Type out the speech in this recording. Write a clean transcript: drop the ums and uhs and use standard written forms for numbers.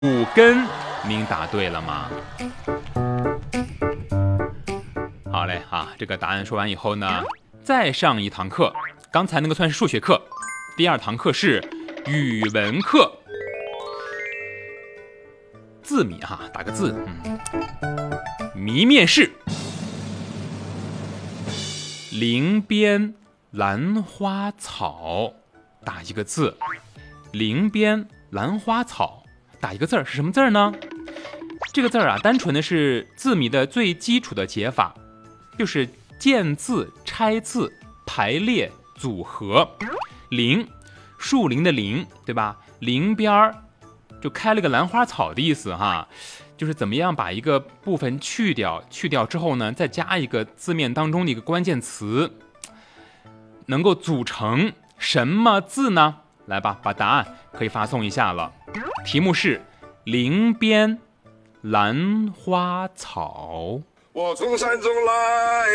5根，您答对了吗？好嘞这个答案说完以后呢，再上一堂课。刚才那个算是数学课，第2堂课是语文课。字谜打个字，谜面是：林边兰花草，打一个字。林边兰花草，打一个字是什么字呢？这个字单纯的是字谜的最基础的解法，就是见字拆字排列组合。林，树林的林，对吧？林边就开了个兰花草的意思就是怎么样把一个部分去掉之后呢，再加一个字面当中的一个关键词，能够组成什么字呢？来吧，把答案可以发送一下了。题目是林边兰花草。 我从山中来。